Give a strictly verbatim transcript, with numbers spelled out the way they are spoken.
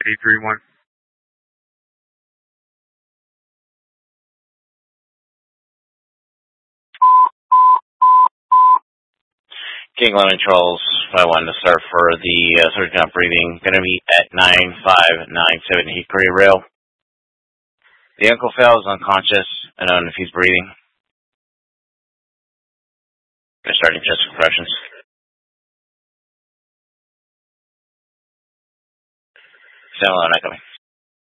eight three one. King Lemon Trolls, five one to start for the uh, surgeon not breathing. Gonna meet at nine five nine seven Hickory Rail. The Uncle Phil is unconscious. I don't know if he's breathing. They're starting chest compressions. Stand alone, not coming.